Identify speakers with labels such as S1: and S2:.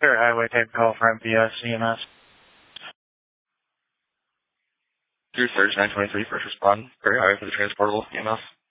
S1: Clear highway type call for MPS EMS.
S2: Through Surge 923, first respond. Clear highway for the transportable EMS.